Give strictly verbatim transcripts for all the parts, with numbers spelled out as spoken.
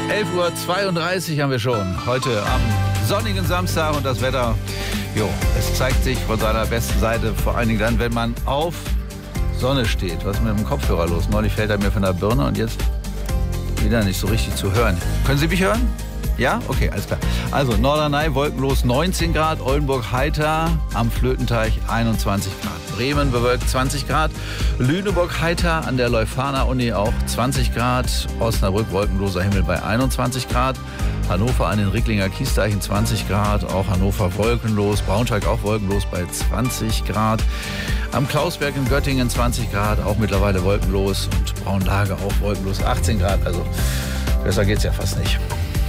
elf Uhr zweiunddreißig haben wir schon. Heute am sonnigen Samstag und das Wetter, jo, es zeigt sich von seiner besten Seite. Vor allen Dingen dann, wenn man auf Sonne steht. Was ist mit dem Kopfhörer los? Neulich fällt er mir von der Birne und jetzt wieder nicht so richtig zu hören. Können Sie mich hören? Ja? Okay, alles klar. Also Norderney wolkenlos neunzehn Grad, Oldenburg heiter, am Flötenteich einundzwanzig Grad. Bremen bewölkt zwanzig Grad, Lüneburg heiter, an der Leuphana-Uni auch zwanzig Grad, Osnabrück wolkenloser Himmel bei einundzwanzig Grad, Hannover an den Ricklinger Kiesteichen zwanzig Grad, auch Hannover wolkenlos, Braunschweig auch wolkenlos bei zwanzig Grad, am Klausberg in Göttingen zwanzig Grad, auch mittlerweile wolkenlos und Braunlage auch wolkenlos achtzehn Grad, also besser geht's ja fast nicht.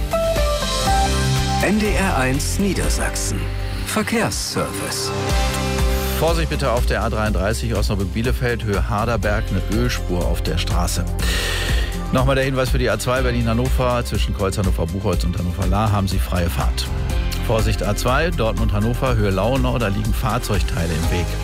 N D R eins Niedersachsen. Verkehrsservice. Vorsicht bitte auf der A dreiunddreißig Osnabrück-Bielefeld, Höhe Harderberg, eine Ölspur auf der Straße. Nochmal der Hinweis für die A zwei Berlin-Hannover. Zwischen Kreuz Hannover-Buchholz und Hannover-Lahr haben Sie freie Fahrt. Vorsicht A zwei, Dortmund-Hannover, Höhe Lauenau, da liegen Fahrzeugteile im Weg.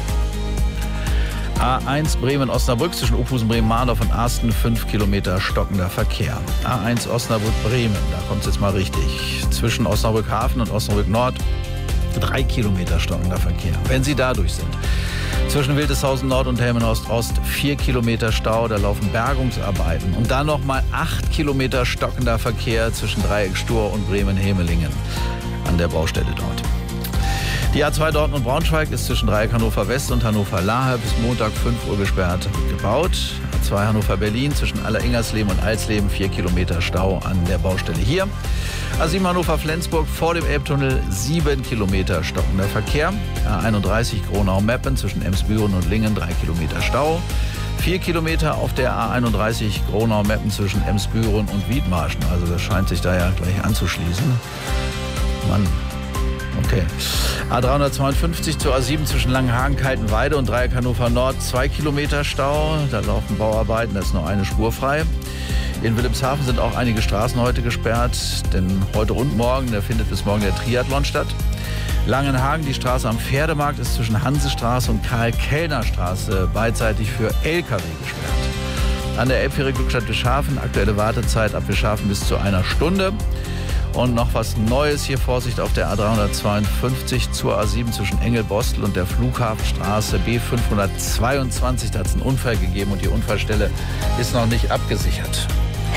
A eins Bremen-Osnabrück zwischen Opusen-Bremen-Mahndorf und Arsten, fünf Kilometer stockender Verkehr. A eins Osnabrück-Bremen, da kommt es jetzt mal richtig. Zwischen Osnabrück-Hafen und Osnabrück-Nord, drei Kilometer stockender Verkehr, wenn Sie dadurch sind. Zwischen Wildeshausen Nord und Helmenhorst Ost, vier Kilometer Stau, da laufen Bergungsarbeiten. Und dann nochmal acht Kilometer stockender Verkehr zwischen Dreieck Stur und Bremen-Hemelingen an der Baustelle dort. Die A zwei Dortmund-Braunschweig ist zwischen Dreieck Hannover West und Hannover Lahe bis Montag fünf Uhr gesperrt gebaut. A zwei Hannover-Berlin zwischen Alleringers-Leben und Alsleben, vier Kilometer Stau an der Baustelle hier. A sieben Hannover-Flensburg vor dem Elbtunnel, sieben Kilometer stockender Verkehr. A einunddreißig Gronau-Meppen zwischen Emsbüren und Lingen, drei Kilometer Stau. vier Kilometer auf der A einunddreißig Gronau-Meppen zwischen Emsbüren und Wiedmarschen. Also das scheint sich da ja gleich anzuschließen. Mann. Okay. A dreihundertzweiundfünfzig zur A sieben zwischen Langenhagen, Kaltenweide und Dreieck Hannover Nord, zwei Kilometer Stau. Da laufen Bauarbeiten, da ist nur eine Spur frei. In Wilhelmshaven sind auch einige Straßen heute gesperrt, denn heute und morgen, da findet bis morgen der Triathlon statt. Langenhagen, die Straße am Pferdemarkt ist zwischen Hansestraße und Karl-Kellner-Straße beidseitig für L K W gesperrt. An der Elbfähre Glückstadt-Wischhafen, aktuelle Wartezeit ab Wischhafen bis zu einer Stunde. Und noch was Neues hier, Vorsicht auf der A dreihundertzweiundfünfzig zur A sieben zwischen Engelbostel und der Flughafenstraße B fünfhundertzweiundzwanzig. Da hat es einen Unfall gegeben und die Unfallstelle ist noch nicht abgesichert.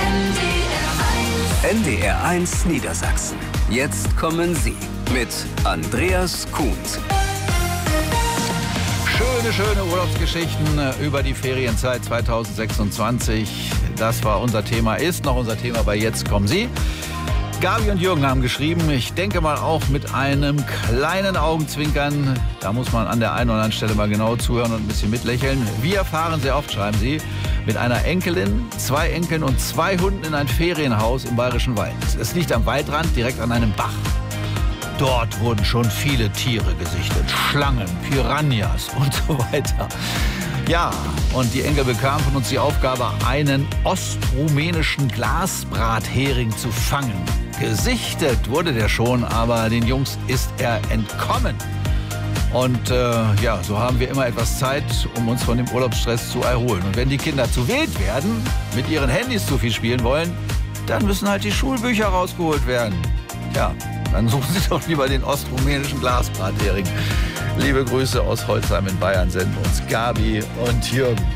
N D R eins Niedersachsen. Jetzt kommen Sie mit Andreas Kuhns. Schöne, schöne Urlaubsgeschichten über die Ferienzeit zweitausendsechsundzwanzig. Das war unser Thema, ist noch unser Thema bei Jetzt kommen Sie. Gabi und Jürgen haben geschrieben, ich denke mal auch mit einem kleinen Augenzwinkern. Da muss man an der einen oder anderen Stelle mal genau zuhören und ein bisschen mitlächeln. Wir fahren sehr oft, schreiben sie, mit einer Enkelin, zwei Enkeln und zwei Hunden in ein Ferienhaus im Bayerischen Wald. Es liegt am Waldrand, direkt an einem Bach. Dort wurden schon viele Tiere gesichtet. Schlangen, Piranhas und so weiter. Ja, und die Enkel bekamen von uns die Aufgabe, einen ostrumänischen Glasbrathering zu fangen. Gesichtet wurde der schon, aber den Jungs ist er entkommen. Und äh, ja, so haben wir immer etwas Zeit, um uns von dem Urlaubsstress zu erholen. Und wenn die Kinder zu wild werden, mit ihren Handys zu viel spielen wollen, dann müssen halt die Schulbücher rausgeholt werden. Ja, dann suchen Sie doch lieber den ostrumänischen Glasbrathering. Liebe Grüße aus Holzheim in Bayern senden uns Gabi und Jürgen.